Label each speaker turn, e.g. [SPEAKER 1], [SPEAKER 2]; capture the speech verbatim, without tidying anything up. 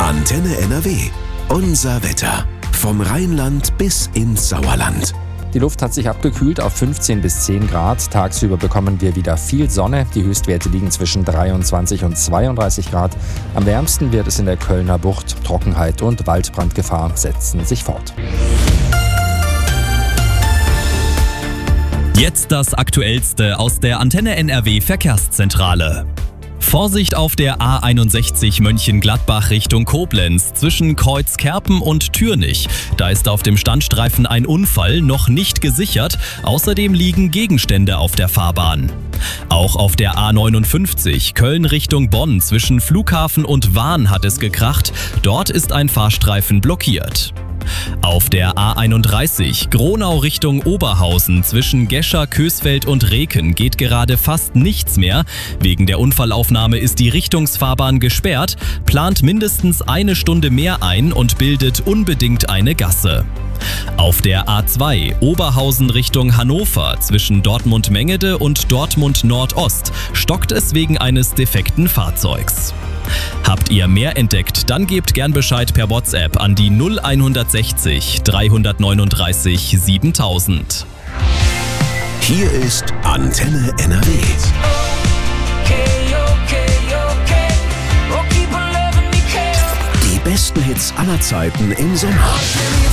[SPEAKER 1] Antenne N R W. Unser Wetter. Vom Rheinland bis ins Sauerland.
[SPEAKER 2] Die Luft hat sich abgekühlt auf fünfzehn bis zehn Grad. Tagsüber bekommen wir wieder viel Sonne. Die Höchstwerte liegen zwischen dreiundzwanzig und zweiunddreißig Grad. Am wärmsten wird es in der Kölner Bucht. Trockenheit und Waldbrandgefahr setzen sich fort.
[SPEAKER 3] Jetzt das Aktuellste aus der Antenne N R W Verkehrszentrale. Vorsicht auf der A einundsechzig Mönchengladbach Richtung Koblenz zwischen Kreuzkerpen und Türnich. Da ist auf dem Standstreifen ein Unfall noch nicht gesichert. Außerdem liegen Gegenstände auf der Fahrbahn. Auch auf der A neunundfünfzig Köln Richtung Bonn zwischen Flughafen und Wahn hat es gekracht. Dort ist ein Fahrstreifen blockiert. Auf der A einunddreißig Gronau Richtung Oberhausen zwischen Gescher, Kösfeld und Reken geht gerade fast nichts mehr. Wegen der Unfallaufnahme ist die Richtungsfahrbahn gesperrt, plant mindestens eine Stunde mehr ein und bildet unbedingt eine Gasse. Auf der A zwei Oberhausen Richtung Hannover zwischen Dortmund-Mengede und Dortmund-Nordost stockt es wegen eines defekten Fahrzeugs. Habt ihr mehr entdeckt, dann gebt gern Bescheid per WhatsApp an die null hundertsechzig dreihundertneununddreißig siebentausend.
[SPEAKER 1] Hier ist Antenne N R W. Die besten Hits aller Zeiten im Sommer.